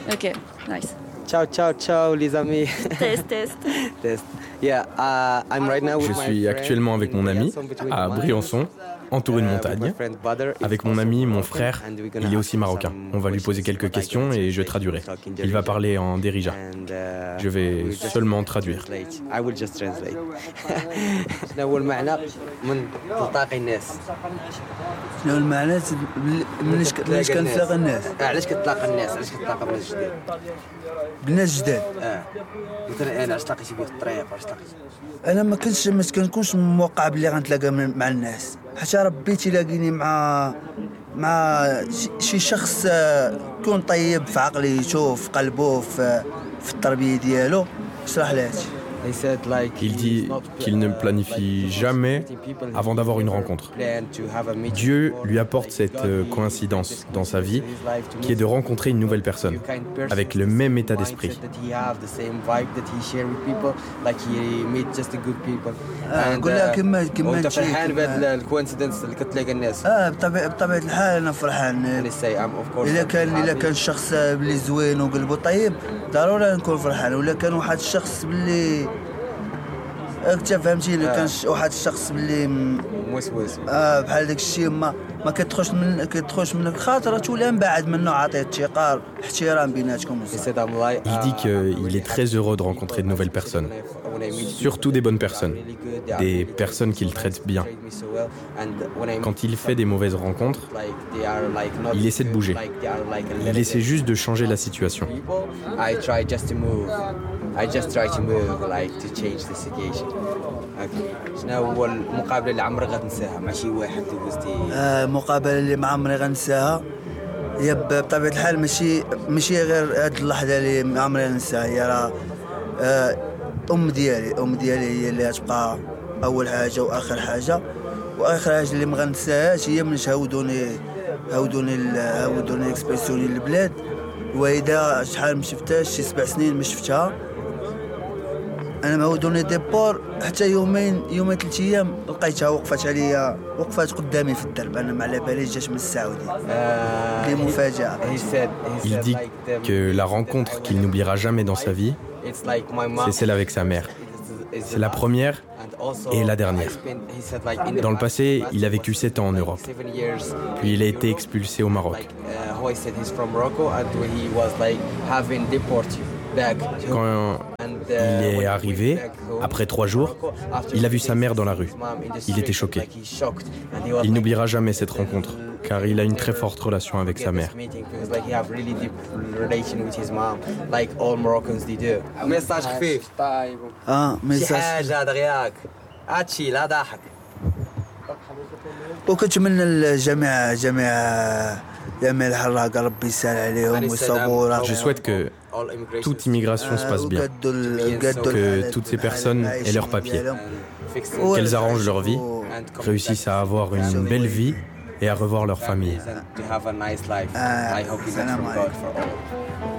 Ok, nice. Ciao, ciao, ciao les amis. Test, test. Test. Yeah, I'm right now with Je my suis friend actuellement avec mon ami à Briançon, entouré de montagnes. Avec mon ami, mon frère, il est aussi marocain. On va lui poser quelques questions et je traduirai. Il va parler en Derija. Je vais seulement traduire. I will just translate. شنو هو المعنى من تلتقي الناس؟ شنو المعنى مناش كنتلاقى الناس؟ علاش كتلاقى الناس؟ علاش كتلاقى بناس جداد؟ بناس جداد. مثلا انا علاش تلاقيتي بيه في الطريق علاش تلاقيتي؟ انا ما كنكونش موقع بلي غنتلاقى مع الناس، حتى ربي تيلاقيني مع شي شخص يكون طيب في عقلي، يشوف قلبه في التربيه ديالو. اشرح لي هادشي. Il dit qu'il ne planifie jamais avant d'avoir une rencontre. Dieu lui apporte cette coïncidence dans sa vie qui est de rencontrer une nouvelle personne avec le même état d'esprit. نقول لها كما انت فرحان بهذا الكوينسيدنس اللي كتلاقى الناس؟ بطبيعه الحال انا فرحان. الا كان شخص بلي زوين وقلبه طيب ضروري نكون فرحان، ولا كان واحد الشخص بلي انت فهمتي، الا كان واحد الشخص بلي موسوس بحال داك الشيء ما كتدخلش منك خاطر تولي من بعد منه، عطيه الثقه احترام بيناتكم. Il dit qu'il est très heureux de rencontrer de nouvelles personnes, surtout des bonnes personnes, des personnes qu'il traite bien. Quand il fait des mauvaises rencontres, il essaie de bouger. Il essaie juste de changer la situation. I just try to move like to change the situation. شنو هو المقابلة اللي عمرك غتنساها مع شي واحد دوزتي؟ المقابلة اللي ما عمري غنساها هي بطبيعة الحال ماشي غير هاد اللحظة اللي ما عمري غنساها، هي راه أم ديالي هي اللي غتبقى أول حاجة وآخر حاجة. وآخر حاجة اللي ما غنساهاش هي مناش هاودوني اكسبرسيوني للبلاد، وإذا شحال ما شفتهاش شي 7 سنين ما شفتها. انا ما ودوني ديبور حتى يومين 3 ايام لقيتها وقفات قدامي في الدرب. انا ما على باليش جات من السعودي. دي مفاجاه. Il dit que la rencontre qu'il n'oubliera jamais dans sa vie, c'est celle avec sa mère. C'est la première et la dernière. Dans le passé, il a vécu 7 ans en Europe. Puis il a été expulsé au Maroc. Quand il est arrivé, après 3 jours, il a vu sa mère dans la rue. Il était choqué. Il n'oubliera jamais cette rencontre, car il a une très forte relation avec sa mère. ميساج خفيف. ميساج. شي حاجة دغياك هادشي لا ضحك. وكنتمنى الجميع الحراقة ربي يسهل عليهم ويصبروا. Je souhaite que toute immigration se passe bien, que toutes ces personnes aient leurs papiers, qu'elles arrangent leur vie, réussissent à avoir une belle vie et à revoir leur famille. To have a nice life. I hope you get from God for all.